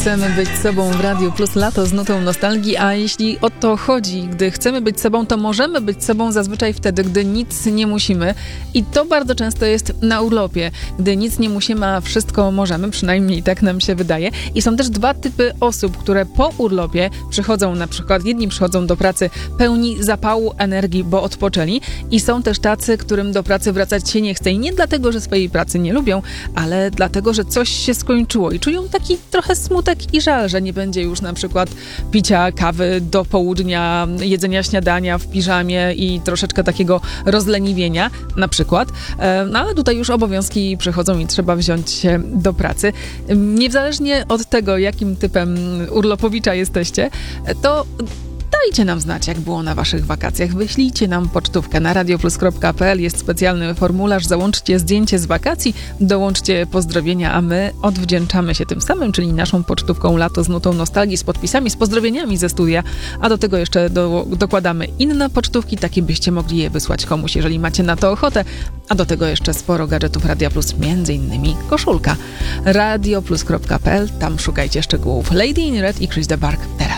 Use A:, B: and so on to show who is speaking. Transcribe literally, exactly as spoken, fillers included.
A: Chcemy być sobą w Radiu Plus Lato z nutą nostalgii, a jeśli o to chodzi, gdy chcemy być sobą, to możemy być sobą zazwyczaj wtedy, gdy nic nie musimy. I to bardzo często jest na urlopie, gdy nic nie musimy, a wszystko możemy, przynajmniej tak nam się wydaje. I są też dwa typy osób, które po urlopie przychodzą, na przykład jedni przychodzą do pracy pełni zapału, energii, bo odpoczęli, i są też tacy, którym do pracy wracać się nie chce. I nie dlatego, że swojej pracy nie lubią, ale dlatego, że coś się skończyło i czują taki trochę smutek i żal, że nie będzie już na przykład picia kawy do południa, jedzenia śniadania w piżamie i troszeczkę takiego rozleniwienia na przykład. No ale tutaj już obowiązki przychodzą i trzeba wziąć się do pracy. Niezależnie od tego, jakim typem urlopowicza jesteście, to dajcie nam znać, jak było na waszych wakacjach. Wyślijcie nam pocztówkę na radioplus kropka pe el. Jest specjalny formularz. Załączcie zdjęcie z wakacji, dołączcie pozdrowienia, a my odwdzięczamy się tym samym, czyli naszą pocztówką Lato z nutą nostalgii, z podpisami, z pozdrowieniami ze studia. A do tego jeszcze do, dokładamy inne pocztówki, takie byście mogli je wysłać komuś, jeżeli macie na to ochotę. A do tego jeszcze sporo gadżetów Radia Plus, między innymi koszulka. radioplus kropka pe el. Tam szukajcie szczegółów. Lady in Red i Chris de Burgh teraz.